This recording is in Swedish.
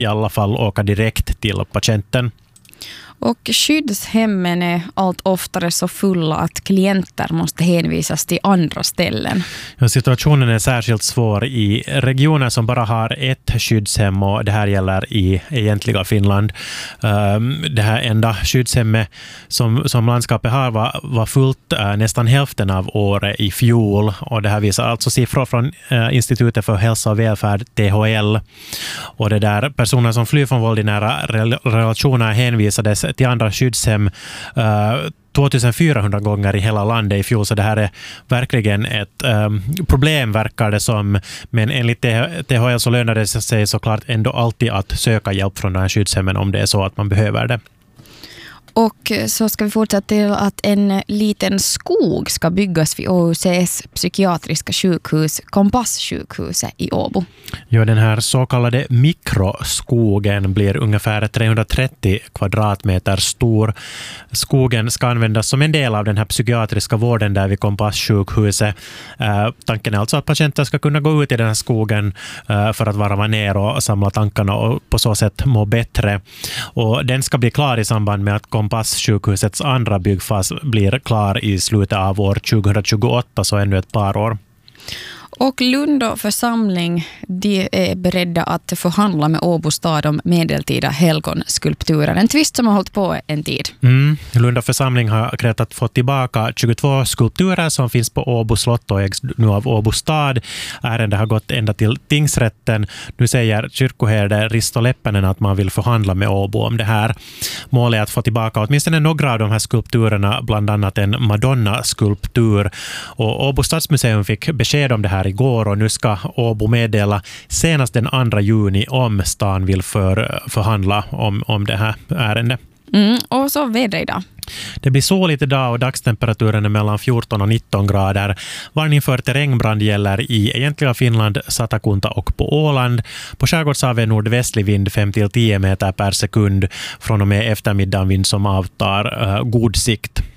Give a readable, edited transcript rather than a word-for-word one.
i alla fall åka direkt till patienten. Och skyddshemmen är allt oftare så fulla att klienter måste hänvisas till andra ställen. Ja, situationen är särskilt svår i regioner som bara har ett skyddshem, och det här gäller i egentliga Finland. Det här enda skyddshemmet som landskapet har var fullt nästan hälften av året i fjol, och det här visar alltså siffror från Institutet för hälsa och välfärd, THL. Och det där personer som flyr från våld i nära relationer hänvisades till andra skyddshem 2400 gånger i hela landet i fjol, så det här är verkligen ett problem, verkar det som. Men enligt THL så lönar det sig såklart ändå alltid att söka hjälp från den här skyddshemmen om det är så att man behöver det. Och så ska vi fortsätta till att en liten skog ska byggas vid OUCs psykiatriska sjukhus, Kompasssjukhuset i Åbo. Ja, den här så kallade mikroskogen blir ungefär 330 kvadratmeter stor. Skogen ska användas som en del av den här psykiatriska vården där vid Kompasssjukhuset. Tanken är alltså att patienter ska kunna gå ut i den här skogen för att varva ner och samla tankarna och på så sätt må bättre. Och den ska bli klar i samband med att Kompasssjukhusets andra byggfas blir klar i slutet av år 2028, så ännu ett par år. Och Lund och församling, de är beredda att förhandla med Åbo stad om medeltida helgonskulpturer. En tvist som har hållit på en tid. Lund och församling har krävt att få tillbaka 22 skulpturer som finns på Åbo slott och ägs nu av Åbo stad. Ärendet har gått ända till tingsrätten. Nu säger kyrkoherde Risto Leppänen att man vill förhandla med Åbo om det här. Målet är att få tillbaka åtminstone några av de här skulpturerna, bland annat en Madonna-skulptur. Och Åbo stadsmuseum fick besked om det här igår, och nu ska Åbo meddela senast den 2 juni om stan vill förhandla om det här ärendet. Och så vädret idag. Det blir soligt idag och dagstemperaturen är mellan 14 och 19 grader. Varning för terrängbrand gäller i egentliga Finland, Satakunta och på Åland. På skärgårdshavet nordvästlig vind 5-10 meter per sekund. Från och med eftermiddagen vind som avtar, god sikt.